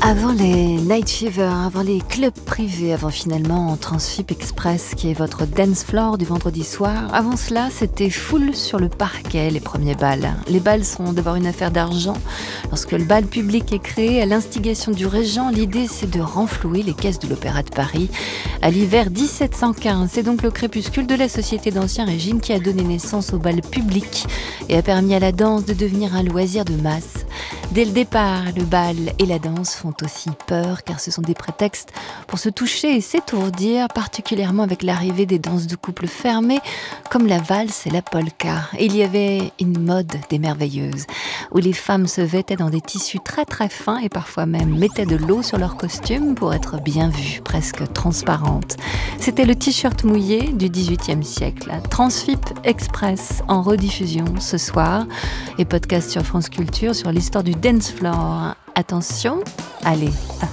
Avant les Night Fever, avant les clubs privés, avant finalement Transfip Express qui est votre dance floor du vendredi soir, avant cela c'était foule sur le parquet, les premiers bals. Les bals sont d'abord une affaire d'argent. Lorsque le bal public est créé à l'instigation du régent, l'idée c'est de renflouer les caisses de l'Opéra de Paris à l'hiver 1715. C'est donc le crépuscule de la Société d'Ancien Régime qui a donné naissance au bal public et a permis à la danse de devenir un loisir de masse. Dès le départ, le bal et la danse font aussi peur car ce sont des prétextes pour se toucher et s'étourdir, particulièrement avec l'arrivée des danses de couple fermées comme la valse et la polka. Et il y avait une mode des merveilleuses où les femmes se vêtaient dans des tissus très très fins et parfois même mettaient de l'eau sur leurs costumes pour être bien vues, presque transparentes. C'était le t-shirt mouillé du XVIIIe siècle. Transfip Express en rediffusion ce soir et podcast sur France Culture sur l'histoire du dance floor. Attention, allez,